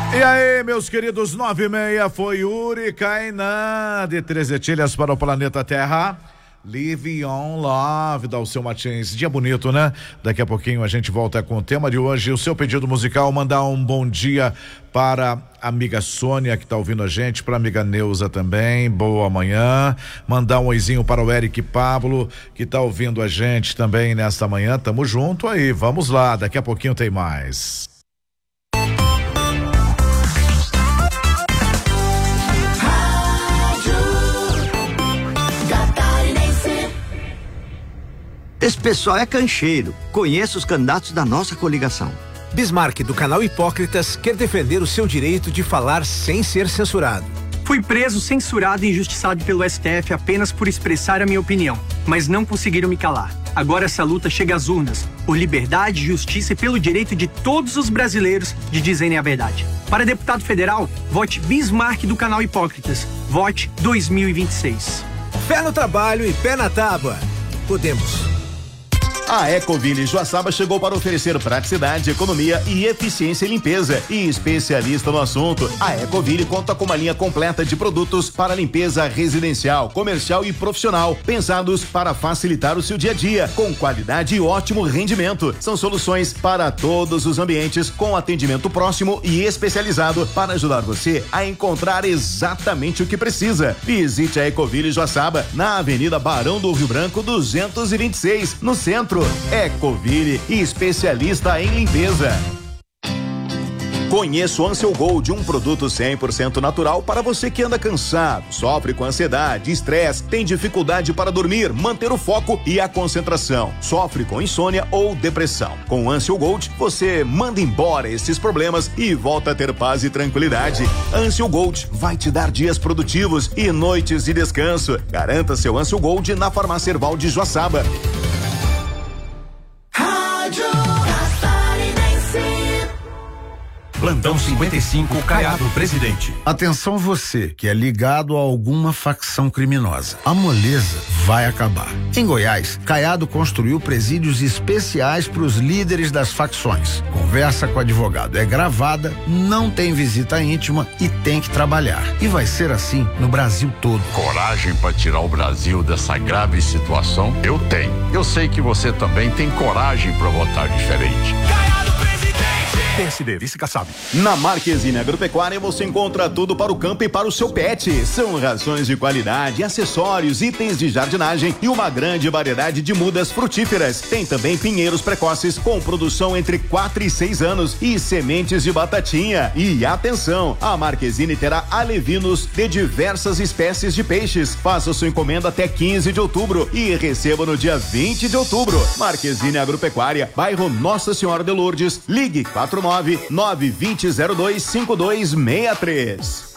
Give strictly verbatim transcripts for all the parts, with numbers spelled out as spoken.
E aí, meus queridos, nove e meia foi Yuri Kainan de Três Etilhas para o planeta Terra. Live on Love, da Alceu Martins. Dia bonito, né? Daqui a pouquinho a gente volta com o tema de hoje. O seu pedido musical, mandar um bom dia para a amiga Sônia, que tá ouvindo a gente, para a amiga Neuza também, boa manhã. Mandar um oizinho para o Eric Pablo, que tá ouvindo a gente também nesta manhã. Tamo junto aí, vamos lá, daqui a pouquinho tem mais. Esse pessoal é cancheiro. Conheça os candidatos da nossa coligação. Bismarck, do canal Hipócritas, quer defender o seu direito de falar sem ser censurado. Fui preso, censurado e injustiçado pelo S T F apenas por expressar a minha opinião, mas não conseguiram me calar. Agora essa luta chega às urnas, por liberdade, justiça e pelo direito de todos os brasileiros de dizerem a verdade. Para deputado federal, vote Bismarck do canal Hipócritas. Vote dois mil e vinte e seis. Pé no trabalho e pé na tábua. Podemos. A Ecoville Joaçaba chegou para oferecer praticidade, economia e eficiência em limpeza. E especialista no assunto, a Ecoville conta com uma linha completa de produtos para limpeza residencial, comercial e profissional, pensados para facilitar o seu dia a dia, com qualidade e ótimo rendimento. São soluções para todos os ambientes, com atendimento próximo e especializado para ajudar você a encontrar exatamente o que precisa. Visite a Ecoville Joaçaba na Avenida Barão do Rio Branco duzentos e vinte e seis, no centro. Ecoville, especialista em limpeza. Conheça o Ansel Gold, um produto cem por cento natural para você que anda cansado, sofre com ansiedade, estresse, tem dificuldade para dormir, manter o foco e a concentração, sofre com insônia ou depressão. Com o Ansel Gold, você manda embora esses problemas e volta a ter paz e tranquilidade. Ansel Gold vai te dar dias produtivos e noites de descanso. Garanta seu Ansel Gold na Farmácia Herval de Joaçaba. Plantão cinquenta e cinco, Caiado Presidente. Atenção você que é ligado a alguma facção criminosa. A moleza vai acabar. Em Goiás, Caiado construiu presídios especiais para os líderes das facções. Conversa com o advogado é gravada, não tem visita íntima e tem que trabalhar. E vai ser assim no Brasil todo. Coragem para tirar o Brasil dessa grave situação? Eu tenho. Eu sei que você também tem coragem para votar diferente. P S D, vice Kassab. Na Marquezine Agropecuária você encontra tudo para o campo e para o seu pet. São rações de qualidade, acessórios, itens de jardinagem e uma grande variedade de mudas frutíferas. Tem também pinheiros precoces com produção entre quatro e seis anos e sementes de batatinha. E atenção, a Marquezine terá alevinos de diversas espécies de peixes. Faça sua encomenda até quinze de outubro e receba no dia vinte de outubro. Marquezine Agropecuária, bairro Nossa Senhora de Lourdes. Ligue quatro nove nove dois zero zero dois cinco dois seis três.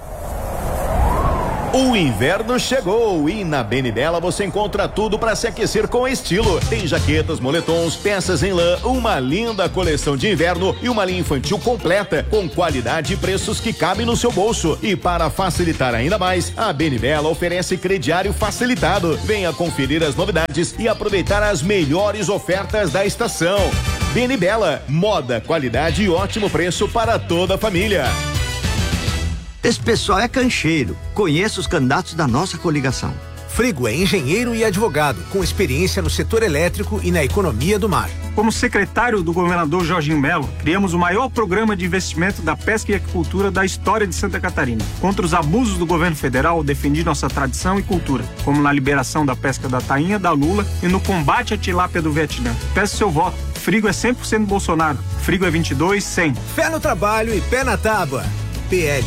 O inverno chegou e na Benibela você encontra tudo para se aquecer com estilo. Tem jaquetas, moletons, peças em lã, uma linda coleção de inverno e uma linha infantil completa, com qualidade e preços que cabem no seu bolso. E para facilitar ainda mais, a Benibela oferece crediário facilitado. Venha conferir as novidades e aproveitar as melhores ofertas da estação. Benibela, moda, qualidade e ótimo preço para toda a família. Esse pessoal é cancheiro. Conheça os candidatos da nossa coligação. Frigo é engenheiro e advogado, com experiência no setor elétrico e na economia do mar. Como secretário do governador Jorginho Melo, criamos o maior programa de investimento da pesca e aquicultura da história de Santa Catarina. Contra os abusos do governo federal, defendi nossa tradição e cultura, como na liberação da pesca da tainha, da lula e no combate à tilápia do Vietnã. Peço seu voto. Frigo é cem por cento Bolsonaro. Frigo é vinte e dois, cem. Pé no trabalho e pé na tábua. P L.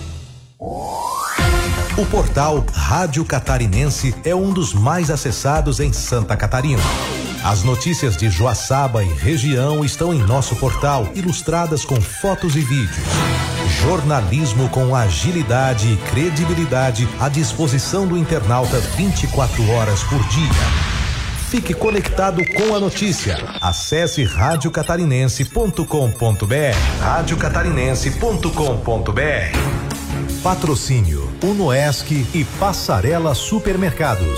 O portal Rádio Catarinense é um dos mais acessados em Santa Catarina. As notícias de Joaçaba e região estão em nosso portal, ilustradas com fotos e vídeos. Jornalismo com agilidade e credibilidade à disposição do internauta vinte e quatro horas por dia. Fique conectado com a notícia. Acesse rádio catarinense ponto com ponto br. rádio catarinense ponto com ponto br. Patrocínio Unoesc e Passarela Supermercados.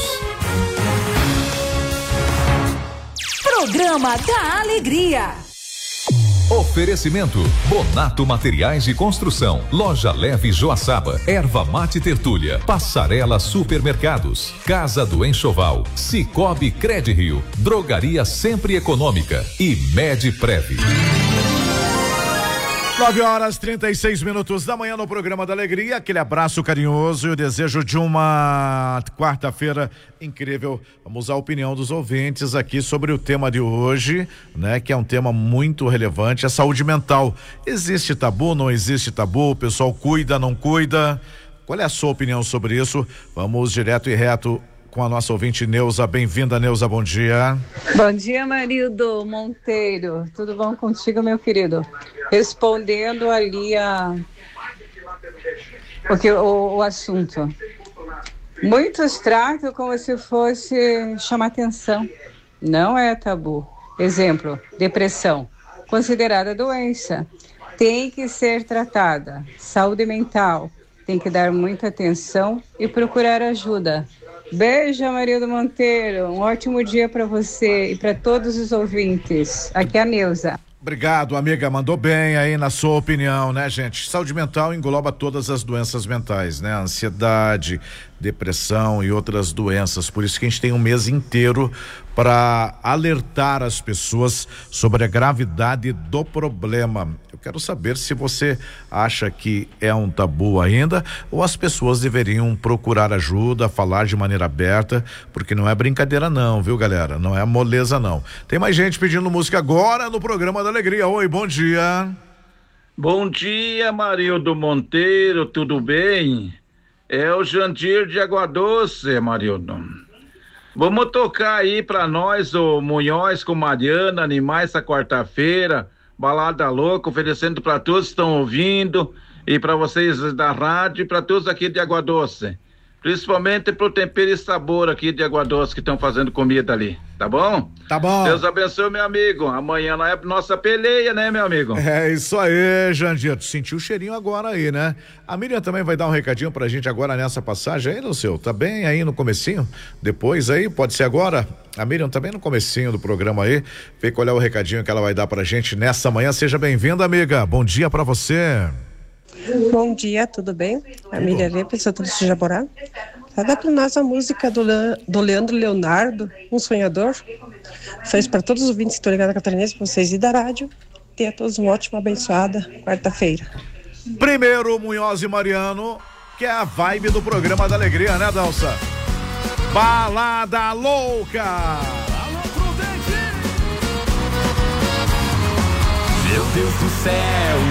Programa da Alegria. Oferecimento Bonato Materiais de Construção, Loja Leve Joaçaba, Erva Mate Tertúlia, Passarela Supermercados, Casa do Enxoval, Cicobi Credirio, Drogaria Sempre Econômica e Medprev. nove horas trinta e seis minutos da manhã no programa da Alegria, aquele abraço carinhoso e o desejo de uma quarta-feira incrível. Vamos à opinião dos ouvintes aqui sobre o tema de hoje, né? Que é um tema muito relevante, a saúde mental. Existe tabu, não existe tabu? O pessoal cuida, não cuida? Qual é a sua opinião sobre isso? Vamos direto e reto com a nossa ouvinte Neuza. Bem-vinda, Neuza, bom dia. Bom dia, marido Monteiro. Tudo bom contigo, meu querido? Respondendo ali a o, que, o, o assunto. Muitos tratam como se fosse chamar atenção. Não é tabu. Exemplo, depressão, considerada doença. Tem que ser tratada. Saúde mental. Tem que dar muita atenção e procurar ajuda. Beijo, marido Monteiro. Um ótimo dia para você e para todos os ouvintes. Aqui é a Neuza. Obrigado, amiga, mandou bem aí na sua opinião, né, gente? Saúde mental engloba todas as doenças mentais, né? Ansiedade, depressão e outras doenças. Por isso que a gente tem um mês inteiro para alertar as pessoas sobre a gravidade do problema. Eu quero saber se você acha que é um tabu ainda ou as pessoas deveriam procurar ajuda, falar de maneira aberta, porque não é brincadeira não, viu, galera? Não é moleza não. Tem mais gente pedindo música agora no programa da Alegria. Oi, bom dia. Bom dia, Marildo Monteiro, tudo bem? É o Jandir de Água Doce, Marildo. Vamos tocar aí pra nós o Munhoz com Mariana, Animais, essa quarta-feira, balada louca, oferecendo pra todos que estão ouvindo e pra vocês da rádio e pra todos aqui de Água Doce. Principalmente pro tempero e sabor aqui de Água Doce que estão fazendo comida ali, tá bom? Tá bom. Deus abençoe, meu amigo. Amanhã não é nossa peleia, né, meu amigo? É isso aí, Jandir. Tu sentiu o cheirinho agora aí, né? A Miriam também vai dar um recadinho pra gente agora nessa passagem aí, Luceu. Tá bem aí no comecinho? Depois aí, pode ser agora? A Miriam também no comecinho do programa aí. Vê qual é o recadinho que ela vai dar pra gente nessa manhã. Seja bem-vinda, amiga. Bom dia pra você. Bom dia, tudo bem? A Miriam Vê, pessoa do Jaborá. Vai dar para nós a música do, Le... do Leandro Leonardo, Um Sonhador. Fez para todos os ouvintes que estão ligados na Catarinense, para vocês e da rádio. Tenha todos uma ótima, abençoada quarta-feira. Primeiro, Munhoz e Mariano, que é a vibe do programa da Alegria, né, Dalsa? Balada louca! Meu Deus do céu,